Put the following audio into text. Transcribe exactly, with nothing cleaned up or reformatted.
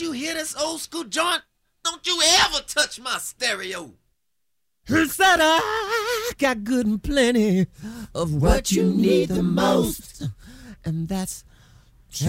you hear this old school joint? Don't you ever touch my stereo. He said I got good and plenty of what you need the most, and that's